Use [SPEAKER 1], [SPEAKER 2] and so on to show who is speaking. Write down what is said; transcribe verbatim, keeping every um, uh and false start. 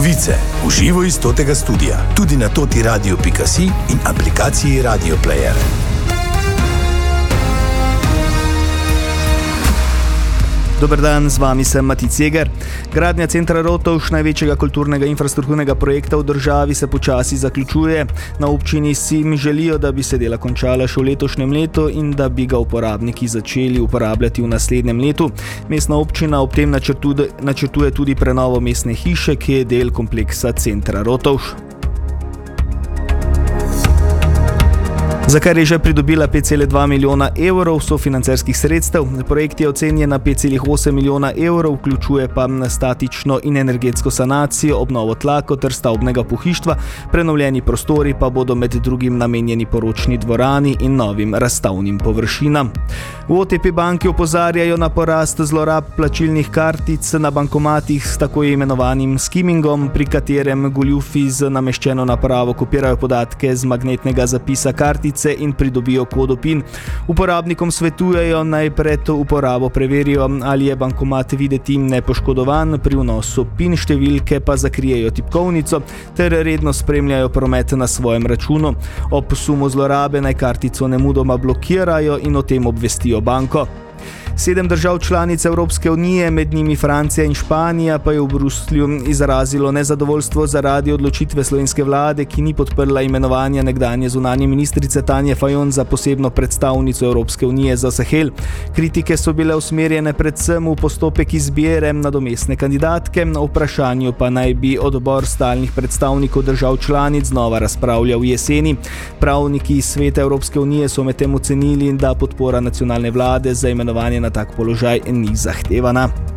[SPEAKER 1] Novice v živo iz Totega studia, tudi na toti radio pika si in aplikaciji Radio Player.
[SPEAKER 2] Dober dan, z vami sem Mati Ceger. Gradnja centra Rotovž, največjega kulturnega infrastrukturnega projekta v državi, se počasi zaključuje. Na občini si mi želijo, da bi se dela končala še v letošnjem letu in da bi ga uporabniki začeli uporabljati v naslednjem letu. Mestna občina ob tem načrtuje, načrtuje tudi prenovo mestne hiše, ki je del kompleksa centra Rotovž. Za kar je že pridobila pet celih dva milijona evrov sofinancerskih sredstev. Projekt je ocenjen na pet celih osem milijona evrov, vključuje pa statično in energetsko sanacijo, obnovo tlakov ter stavbnega pohištva, prenovljeni prostori pa bodo med drugim namenjeni poročni dvorani in novim razstavnim površinam. V O T P banki opozarjajo na porast zlorab plačilnih kartic na bankomatih s tako imenovanim skimingom, pri katerem goljufi z nameščeno napravo kopirajo podatke z magnetnega zapisa kartic in pridobijo kodo PIN. Uporabnikom svetujejo naj pred uporabo preverijo, ali je bankomat videti nepoškodovan, pri vnosu PIN številke pa zakrijejo tipkovnico ter redno spremljajo promet na svojem računu. Ob sumu zlorabe naj kartico nemudoma blokirajo in o tem obvestijo banko. Sedem držav članic Evropske unije, med njimi Francija in Španija, pa je v Bruslju izrazilo nezadovoljstvo zaradi odločitve slovenske vlade, ki ni podprla imenovanja nekdanje zunanje ministrice Tanje Fajon za posebno predstavnico Evropske unije za Sahel. Kritike so bile usmerjene predvsem v postopek izbire nadomestne kandidatke, na vprašanju pa naj bi odbor stalnih predstavnikov držav članic znova razpravljal v jeseni. Pravniki iz Sveta Evropske unije so medtem ocenili, da podpora nacionalne vlade za imenovanje na tak položaj ni zahtevana.